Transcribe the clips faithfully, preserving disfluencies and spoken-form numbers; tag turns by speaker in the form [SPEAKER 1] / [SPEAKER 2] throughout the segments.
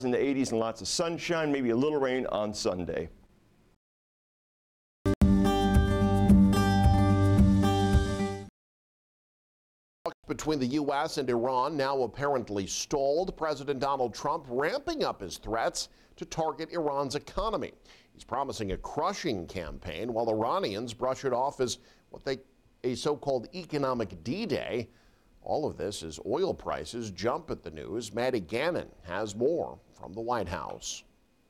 [SPEAKER 1] In the eighties and lots of sunshine, maybe a little rain on Sunday.
[SPEAKER 2] Between the U S and Iran now apparently stalled. President Donald Trump ramping up his threats to target Iran's economy. He's promising a crushing campaign while Iranians brush it off as what they a so-called economic D-Day. All of this as oil prices jump at the news. Maddie Gannon has more from the White House.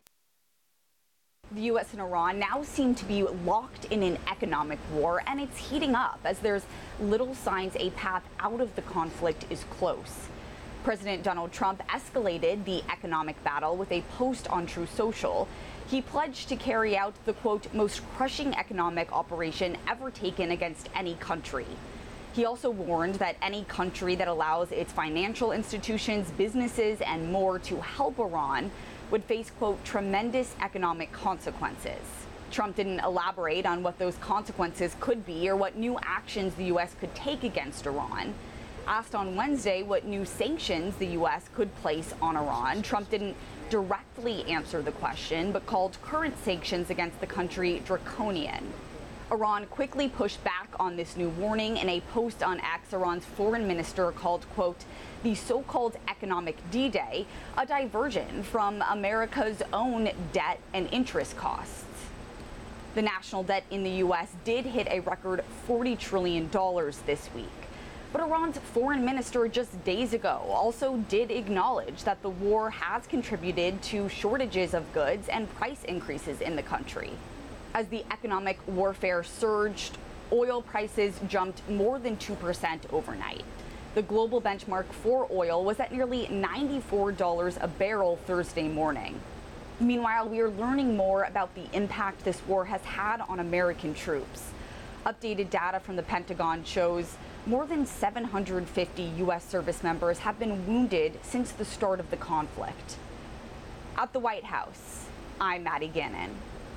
[SPEAKER 3] The U S and Iran now seem to be locked in an economic war, and it's heating up as there's little signs a path out of the conflict is close. President Donald Trump escalated the economic battle with a post on Truth Social. He pledged to carry out the, quote, most crushing economic operation ever taken against any country. He also warned that any country that allows its financial institutions, businesses, and more to help Iran would face, quote, tremendous economic consequences. Trump didn't elaborate on what those consequences could be or what new actions the U S could take against Iran. Asked on Wednesday what new sanctions the U S could place on Iran, Trump didn't directly answer the question, but called current sanctions against the country draconian. Iran quickly pushed back on this new warning. In a post on X, Iran's foreign minister called, quote, the so-called economic D-Day a diversion from America's own debt and interest costs. The national debt in the U S did hit a record forty trillion dollars this week. But Iran's foreign minister just days ago also did acknowledge that the war has contributed to shortages of goods and price increases in the country. As the economic warfare surged, oil prices jumped more than two percent overnight. The global benchmark for oil was at nearly ninety-four dollars a barrel Thursday morning. Meanwhile, we are learning more about the impact this war has had on American troops. Updated data from the Pentagon shows more than seven hundred fifty U S service members have been wounded since the start of the conflict. At the White House, I'm Maddie Gannon.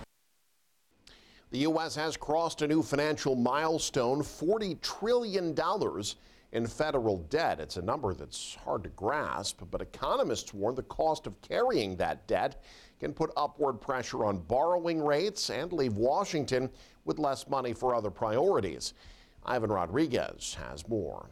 [SPEAKER 2] The U S has crossed a new financial milestone, forty trillion dollars in federal debt. It's a number that's hard to grasp, but economists warn the cost of carrying that debt can put upward pressure on borrowing rates and leave Washington with less money for other priorities. Ivan Rodriguez has more.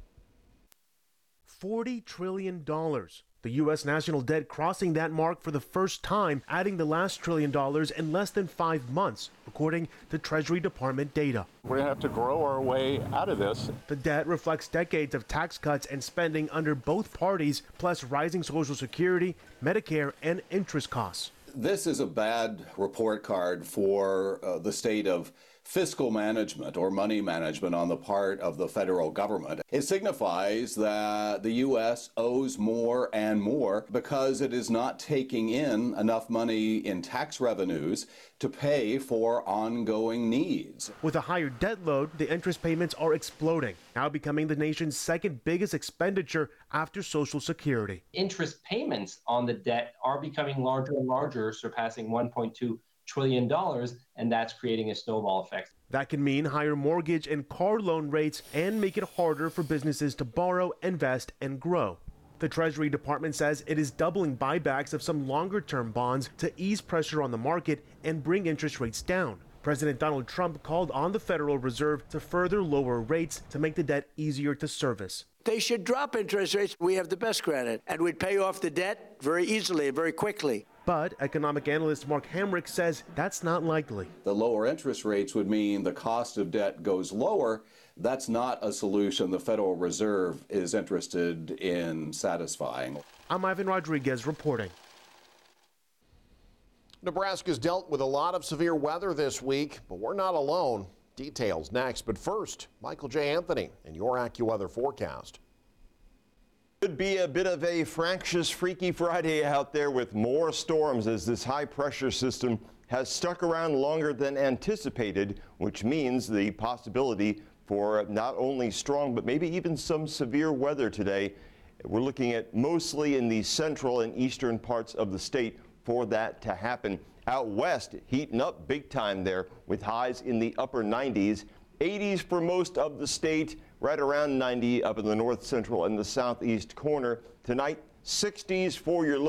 [SPEAKER 4] forty trillion dollars. The U S national debt crossing that mark for the first time, adding the last trillion dollars in less than five months, according to Treasury Department data.
[SPEAKER 5] We're going to have to grow our way out of this.
[SPEAKER 4] The debt reflects decades of tax cuts and spending under both parties, plus rising Social Security, Medicare, and interest costs.
[SPEAKER 6] This is a bad report card for uh, the state of fiscal management or money management on the part of the federal government. It signifies that the U S owes more and more because it is not taking in enough money in tax revenues to pay for ongoing needs.
[SPEAKER 4] With a higher debt load, the interest payments are exploding, now becoming the nation's second biggest expenditure after Social Security.
[SPEAKER 7] Interest payments on the debt are becoming larger and larger, surpassing one point two trillion dollars, and that's creating a snowball effect.
[SPEAKER 4] That can mean higher mortgage and car loan rates and make it harder for businesses to borrow, invest, and grow. The Treasury Department says it is doubling buybacks of some longer-term bonds to ease pressure on the market and bring interest rates down. President Donald Trump called on the Federal Reserve to further lower rates to make the debt easier to service.
[SPEAKER 8] They should drop interest rates. We have the best credit, and we'd pay off the debt very easily and very quickly.
[SPEAKER 4] But economic analyst Mark Hamrick says that's not likely.
[SPEAKER 6] The lower interest rates would mean the cost of debt goes lower. That's not a solution the Federal Reserve is interested in satisfying.
[SPEAKER 4] I'm Ivan Rodriguez reporting.
[SPEAKER 2] Nebraska's dealt with a lot of severe weather this week, but we're not alone. Details next, but first, Michael J. Anthony and your AccuWeather forecast.
[SPEAKER 1] Could be a bit of a fractious, freaky Friday out there with more storms as this high pressure system has stuck around longer than anticipated, which means the possibility for not only strong but maybe even some severe weather today. We're looking at mostly in the central and eastern parts of the state for that to happen. Out west, heating up big time there with highs in the upper nineties, eighties for most of the state, right around ninety up in the north central and the southeast corner. Tonight, sixties for your